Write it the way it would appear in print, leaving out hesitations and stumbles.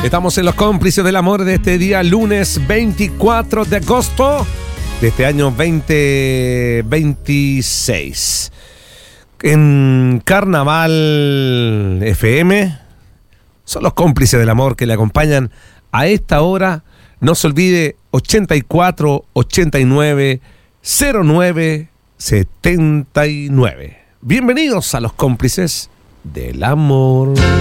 Estamos en los cómplices del amor de este día, lunes 24 de agosto de este año 2026. En Carnaval FM son los cómplices del amor que le acompañan a esta hora. No se olvide 84 89 09 79. Bienvenidos a los cómplices del amor.